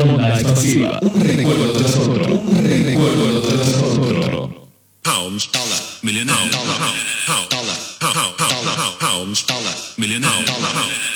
onda expansiva. Un recuerdo tras otro. Un recuerdo tras otro. Pounds, dollar, millionaire, dollar, dollar, dollar, dollar, dollar, pounds, dollar, millionaire, dollar.